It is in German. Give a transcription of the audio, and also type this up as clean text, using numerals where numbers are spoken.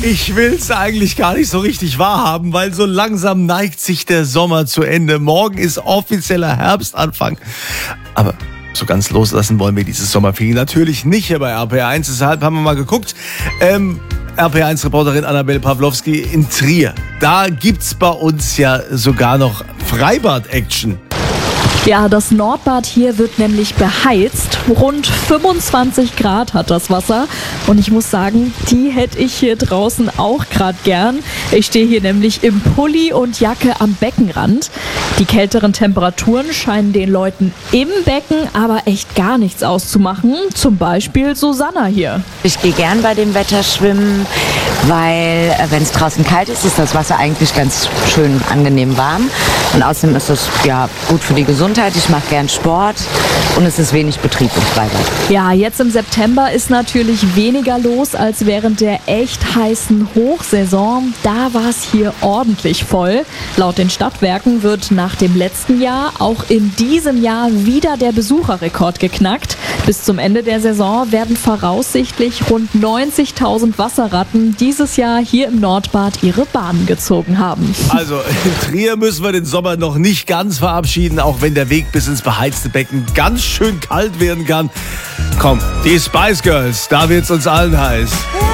Ich will's eigentlich gar nicht so richtig wahrhaben, weil so langsam neigt sich der Sommer zu Ende. Morgen ist offizieller Herbstanfang. Aber so ganz loslassen wollen wir dieses Sommerfeeling natürlich nicht hier bei RPR1. Deshalb haben wir mal geguckt. RPR1-Reporterin Annabel Pawlowski in Trier. Da gibt's bei uns ja sogar noch Freibad-Action. Ja, das Nordbad hier wird nämlich beheizt. Rund 25 Grad hat das Wasser. Und ich muss sagen, die hätte ich hier draußen auch gerade gern. Ich stehe hier nämlich im Pulli und Jacke am Beckenrand. Die kälteren Temperaturen scheinen den Leuten im Becken aber echt gar nichts auszumachen. Zum Beispiel Susanna hier. Ich gehe gern bei dem Wetter schwimmen, weil wenn es draußen kalt ist, ist das Wasser eigentlich ganz schön angenehm warm. Und außerdem ist es ja gut für die Gesundheit. Ich mache gern Sport und es ist wenig Betrieb im Freibad. Ja, jetzt im September ist natürlich weniger los als während der echt heißen Hochsaison. Da war es hier ordentlich voll. Laut den Stadtwerken wird nach dem letzten Jahr auch in diesem Jahr wieder der Besucherrekord geknackt. Bis zum Ende der Saison werden voraussichtlich rund 90.000 Wasserratten dieses Jahr hier im Nordbad ihre Bahnen gezogen haben. Also in Trier müssen wir den Sommer noch nicht ganz verabschieden, auch wenn der Weg bis ins beheizte Becken ganz schön kalt werden kann. Komm, die Spice Girls, da wird's uns allen heiß.